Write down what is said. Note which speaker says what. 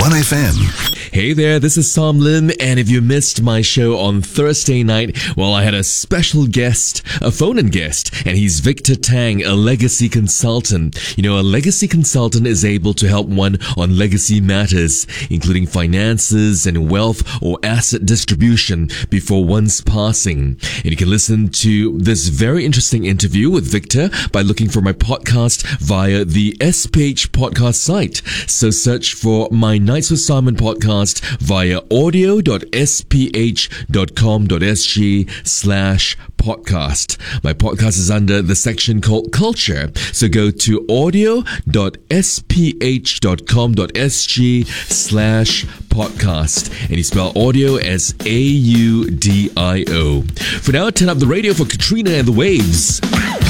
Speaker 1: 1FM.
Speaker 2: Hey there, this is Sam Lim, and if you missed my show on Thursday night, well, I had a special guest, a phone-in guest, and he's Victor Tang, a legacy consultant. You know, a legacy consultant is able to help one on legacy matters, including finances and wealth or asset distribution before one's passing. And you can listen to this very interesting interview with Victor by looking for my podcast via the SPH podcast site. So search for My Nights with Simon podcast via audio.sph.com.sg/podcast. My podcast is under the section called Culture. So go to audio.sph.com.sg/podcast. And you spell audio as AUDIO. For now, turn up the radio for Katrina and the Waves.